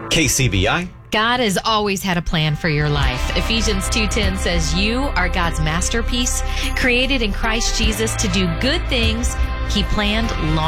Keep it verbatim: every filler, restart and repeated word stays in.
K C B I. God has always had a plan for your life. Ephesians two ten says you are God's masterpiece, created in Christ Jesus to do good things He planned long